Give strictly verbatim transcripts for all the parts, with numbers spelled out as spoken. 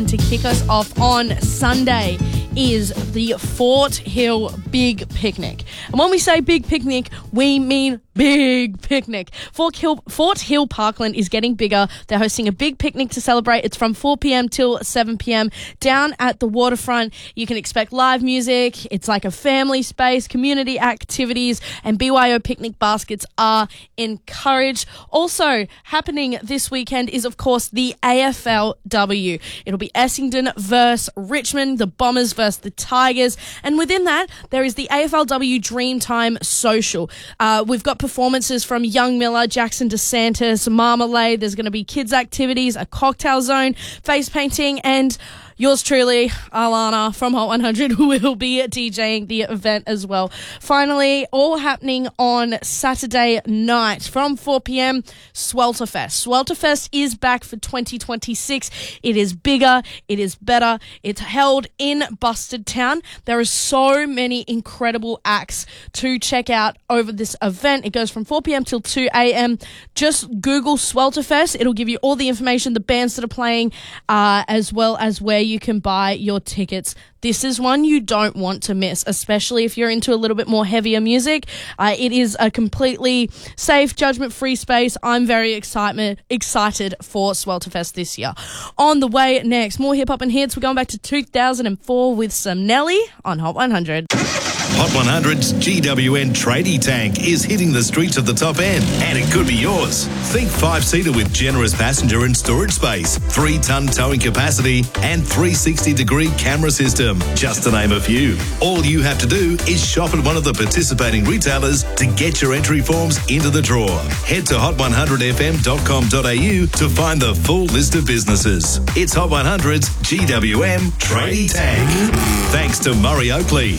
To kick us off on Sunday is the Fort Hill Big Picnic. And when we say big picnic, we mean big picnic. Fort Hill, Fort Hill Parkland is getting bigger. They're hosting a big picnic to celebrate. It's from four p.m. till seven p.m. down at the waterfront. You can expect live music. It's like a family space, community activities, and B Y O picnic baskets are encouraged. Also happening this weekend is, of course, the A F L W. It'll be Essendon versus Richmond, the Bombers versus the Tigers. And within that, there is the A F L W Dreamtime Social. Uh, we've got performances from Young Miller, Jackson DeSantis, Marmalade. There's going to be kids' activities, a cocktail zone, face painting, and yours truly, Alana from Hot one hundred, who will be DJing the event as well. Finally, all happening on Saturday night from four p.m, Swelterfest. Swelterfest is back for twenty twenty-six. It is bigger. It is better. It's held in Busted Town. There are so many incredible acts to check out over this event. It goes from four p.m. till two a.m. Just Google Swelterfest. It'll give you all the information, the bands that are playing, uh, as well as where you can buy your tickets. This is one you don't want to miss, especially if you're into a little bit more heavier music. Uh, it is a completely safe, judgment-free space. I'm very excitement, excited for Swelterfest this year. On the way next, more hip-hop and hits. We're going back to two thousand four with some Nelly on Hot one hundred. Hot one hundred's G W N Tradie Tank is hitting the streets of the top end, and it could be yours. Think five-seater with generous passenger and storage space, three-ton towing capacity, and three sixty degree camera system, just to name a few. All you have to do is shop at one of the participating retailers to get your entry forms into the draw. Head to hot one hundred f m dot com dot a u to find the full list of businesses. It's Hot one hundred's G W M Tradie Tank. Thanks to Murray Oakley.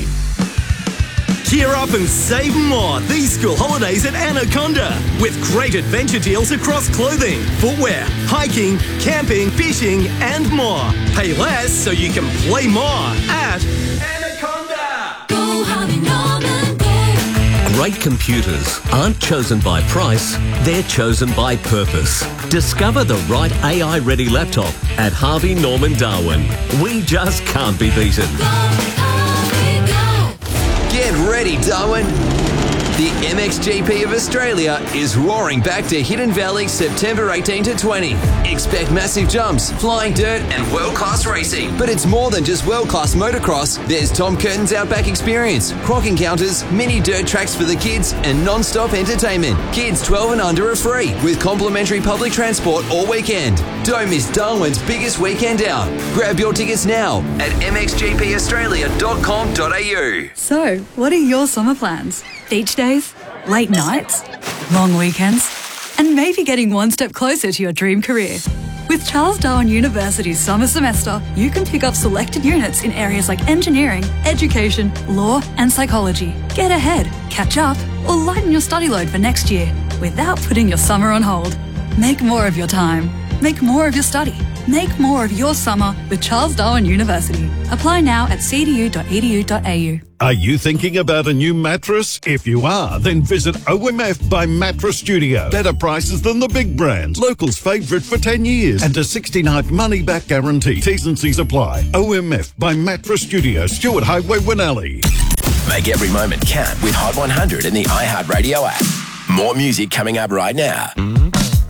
Cheer up and save more these school holidays at Anaconda with great adventure deals across clothing, footwear, hiking, camping, fishing and more. Pay less so you can play more at Anaconda. Go Harvey Norman, go. Great computers aren't chosen by price, they're chosen by purpose. Discover the right A I-ready laptop at Harvey Norman Darwin. We just can't be beaten. Get ready, Darwin. The M X G P of Australia is roaring back to Hidden Valley September eighteenth to twentieth. Expect massive jumps, flying dirt and world-class racing. But it's more than just world-class motocross. There's Tom Curtin's Outback Experience, croc encounters, mini dirt tracks for the kids and non-stop entertainment. Kids twelve and under are free with complimentary public transport all weekend. Don't miss Darwin's biggest weekend out. Grab your tickets now at m x g p australia dot com dot a u. So, what are your summer plans? Beach days? Late nights? Long weekends? And maybe getting one step closer to your dream career? With Charles Darwin University's summer semester, you can pick up selected units in areas like engineering, education, law and psychology. Get ahead, catch up, or lighten your study load for next year without putting your summer on hold. Make more of your time. Make more of your study. Make more of your summer with Charles Darwin University. Apply now at c d u dot e d u dot a u. Are you thinking about a new mattress? If you are, then visit O M F by Mattress Studio. Better prices than the big brands. Locals' favourite for ten years. And a sixty-night money-back guarantee. T's and C's apply. O M F by Mattress Studio. Stewart Highway, Winnelly. Make every moment count with Hot one hundred in the iHeartRadio app. More music coming up right now.